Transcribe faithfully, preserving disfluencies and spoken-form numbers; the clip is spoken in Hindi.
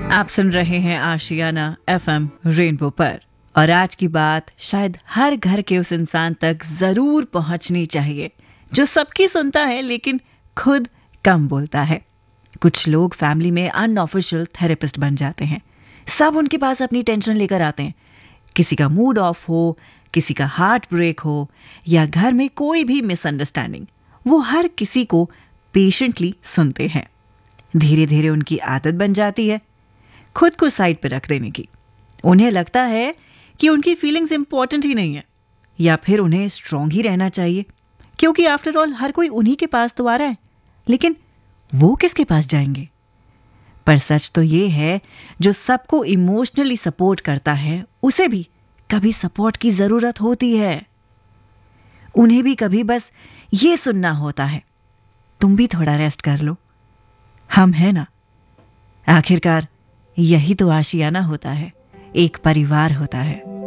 आप सुन रहे हैं आशियाना एफएम रेनबो पर, और आज की बात शायद हर घर के उस इंसान तक जरूर पहुंचनी चाहिए जो सबकी सुनता है लेकिन खुद कम बोलता है। कुछ लोग फैमिली में अनऑफिशियल थेरेपिस्ट बन जाते हैं। सब उनके पास अपनी टेंशन लेकर आते हैं। किसी का मूड ऑफ हो, किसी का हार्ट ब्रेक हो, या घर में कोई भी मिसअंडरस्टैंडिंग, वो हर किसी को पेशेंटली सुनते हैं। धीरे धीरे उनकी आदत बन जाती है खुद को साइड पर रख देने की। उन्हें लगता है कि उनकी फीलिंग्स इंपॉर्टेंट ही नहीं है, या फिर उन्हें स्ट्रांग ही रहना चाहिए, क्योंकि आफ्टर ऑल हर कोई उन्हीं के पास तो आ रहा है, लेकिन वो किसके पास जाएंगे। पर सच तो ये है, जो सबको इमोशनली सपोर्ट करता है उसे भी कभी सपोर्ट की जरूरत होती है। उन्हें भी कभी बस ये सुनना होता है, तुम भी थोड़ा रेस्ट कर लो, हम हैं ना। आखिरकार यही तो आशियाना होता है, एक परिवार होता है।